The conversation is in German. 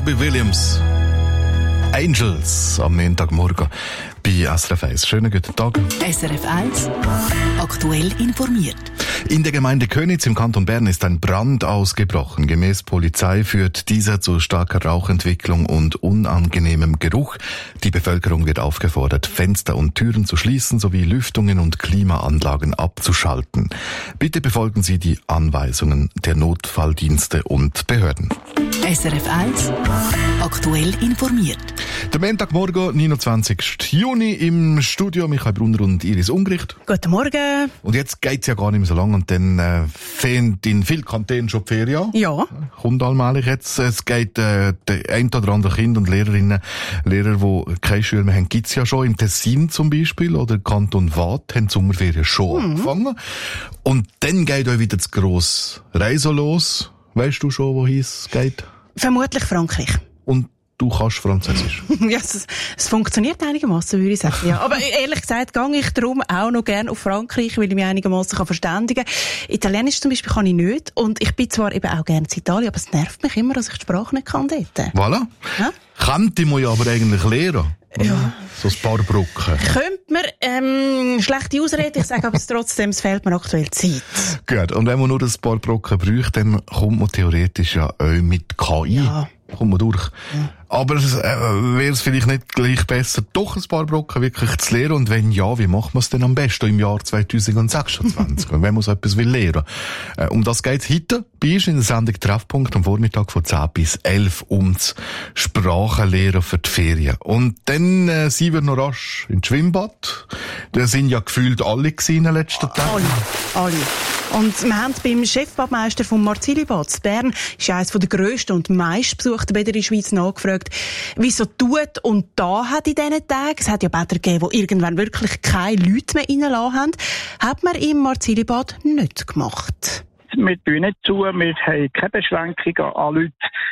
Robbie Williams. Angels am Montagmorgen bei SRF 1. Schönen guten Tag. SRF 1, aktuell informiert. In der Gemeinde Köniz im Kanton Bern ist ein Brand ausgebrochen. Gemäß Polizei führt dieser zu starker Rauchentwicklung und unangenehmem Geruch. Die Bevölkerung wird aufgefordert, Fenster und Türen zu schließen sowie Lüftungen und Klimaanlagen abzuschalten. Bitte befolgen Sie die Anweisungen der Notfalldienste und Behörden. SRF 1, aktuell informiert. Der Montagmorgen, 29. Juni, im Studio Michael Brunner und Iris Ungericht. Guten Morgen. Und jetzt geht's ja gar nicht mehr so lange und dann fehlen in vielen Kantonen schon die Ferien. Ja. Kommt allmählich jetzt. Es geht der ein oder andere Kind und Lehrer, die keine Schule mehr haben, gibt's ja schon. Im Tessin zum Beispiel oder Kanton Waadt haben die Sommerferien schon angefangen. Und dann geht auch wieder das grosse Reisen los. Weißt du schon, wohin es geht? Vermutlich Frankreich. Und du kannst Französisch? Ja, es funktioniert einigermaßen, würde ich sagen. Ja. Aber ehrlich gesagt, gehe ich darum auch noch gerne auf Frankreich, weil ich mich einigermaßen verständigen kann. Italienisch zum Beispiel kann ich nicht. Und ich bin zwar eben auch gerne in Italien, aber es nervt mich immer, dass ich die Sprache nicht kann dort. Voilà. Ja? Könnte man ja aber eigentlich lernen. Ja. So ein paar Brücken. Könnte man, schlechte Ausrede, ich sage aber trotzdem, es fehlt mir aktuell Zeit. Gut, und wenn man nur ein paar Brücken bräuchte, dann kommt man theoretisch ja auch mit KI. Ja. Kommt man durch. Ja. Aber wäre es vielleicht nicht gleich besser, doch ein paar Brücken wirklich zu lernen? Und wenn ja, wie macht man es denn am besten im Jahr 2026, wenn man so etwas will lernen? Um das geht's heute bei uns in der Sendung Treffpunkt am Vormittag von 10 bis 11 das Sprachenlehren für die Ferien. Und dann sind wir noch rasch ins Schwimmbad. Da sind ja gefühlt alle in den letzten Tagen. Alle. Und wir haben beim Chefbadmeister vom Marzili-Bad in Bern, ist eines der grössten und meistbesuchten Bäder in der Schweiz, nachgefragt, wie es so tut und da hat in diesen Tagen. Es hat ja Bäder gegeben, die irgendwann wirklich keine Leute mehr reingelassen haben. Hat man im Marzili-Bad nicht gemacht. Wir tun nicht zu, wir haben keine Beschränkungen an Leute.